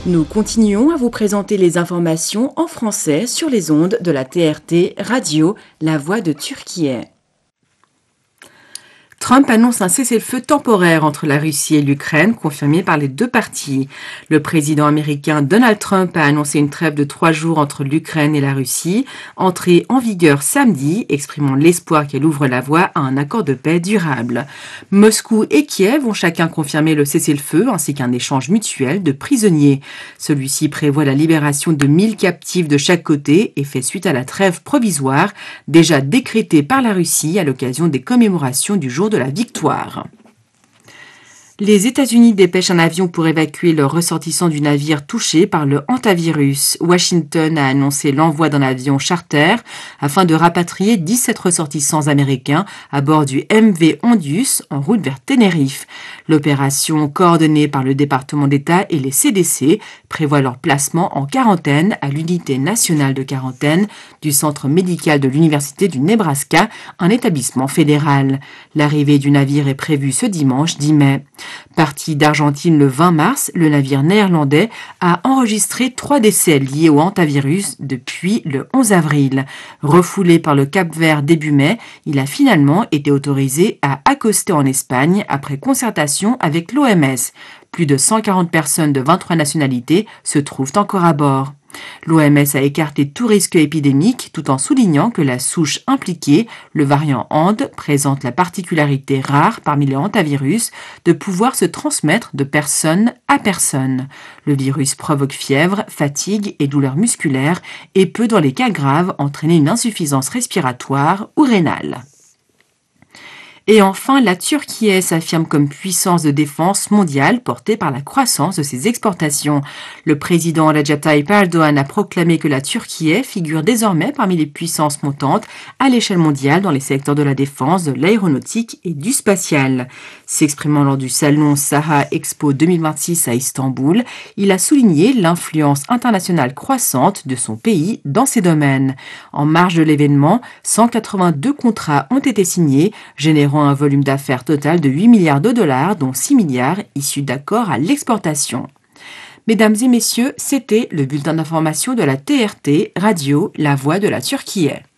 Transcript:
Nous continuons à vous présenter les informations en français sur les ondes de la TRT Radio, La Voix de Turquie. Trump annonce un cessez-le-feu temporaire entre la Russie et l'Ukraine, confirmé par les deux parties. Le président américain Donald Trump a annoncé une trêve de 3 jours entre l'Ukraine et la Russie, entrée en vigueur samedi, exprimant l'espoir qu'elle ouvre la voie à un accord de paix durable. Moscou et Kiev ont chacun confirmé le cessez-le-feu ainsi qu'un échange mutuel de prisonniers. Celui-ci prévoit la libération de 1000 captifs de chaque côté et fait suite à la trêve provisoire déjà décrétée par la Russie à l'occasion des commémorations du jour de la victoire. Les États-Unis dépêchent un avion pour évacuer leurs ressortissants du navire touché par le hantavirus. Washington a annoncé l'envoi d'un avion charter afin de rapatrier 17 ressortissants américains à bord du MV Ondius en route vers Tenerife. L'opération, coordonnée par le département d'État et les CDC, prévoit leur placement en quarantaine à l'unité nationale de quarantaine du centre médical de l'Université du Nebraska, un établissement fédéral. L'arrivée du navire est prévue ce dimanche 10 mai. Parti d'Argentine le 20 mars, le navire néerlandais a enregistré 3 décès liés au hantavirus depuis le 11 avril. Refoulé par le Cap-Vert début mai, il a finalement été autorisé à accoster en Espagne après concertation avec l'OMS. Plus de 140 personnes de 23 nationalités se trouvent encore à bord. L'OMS a écarté tout risque épidémique tout en soulignant que la souche impliquée, le variant Ande, présente la particularité rare parmi les hantavirus de pouvoir se transmettre de personne à personne. Le virus provoque fièvre, fatigue et douleurs musculaires et peut, dans les cas graves, entraîner une insuffisance respiratoire ou rénale. Et enfin, la Turquie s'affirme comme puissance de défense mondiale portée par la croissance de ses exportations. Le président Recep Tayyip Erdoğan a proclamé que la Turquie figure désormais parmi les puissances montantes à l'échelle mondiale dans les secteurs de la défense, de l'aéronautique et du spatial. S'exprimant lors du salon Saha Expo 2026 à Istanbul, il a souligné l'influence internationale croissante de son pays dans ces domaines. En marge de l'événement, 182 contrats ont été signés, générant un volume d'affaires total de 8 milliards de dollars, dont 6 milliards issus d'accords à l'exportation. Mesdames et messieurs, c'était le bulletin d'information de la TRT Radio, La Voix de la Turquie.